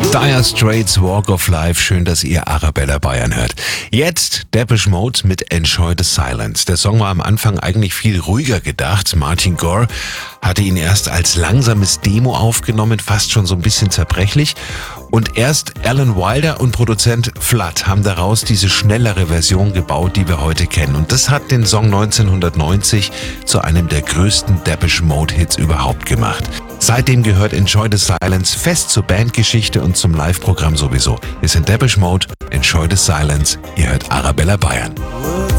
Dire Straits, Walk of Life. Schön, dass ihr Arabella Bayern hört. Jetzt Depeche Mode mit Enjoy the Silence. Der Song war am Anfang eigentlich viel ruhiger gedacht. Martin Gore hatte ihn erst als langsames Demo aufgenommen, fast schon so ein bisschen zerbrechlich. Und erst Alan Wilder und Produzent Flood haben daraus diese schnellere Version gebaut, die wir heute kennen. Und das hat den Song 1990 zu einem der größten Depeche Mode Hits überhaupt gemacht. Seitdem gehört Enjoy the Silence fest zur Bandgeschichte und zum Live-Programm sowieso. Wir sind Depeche Mode, Enjoy the Silence. Ihr hört Arabella Bayern.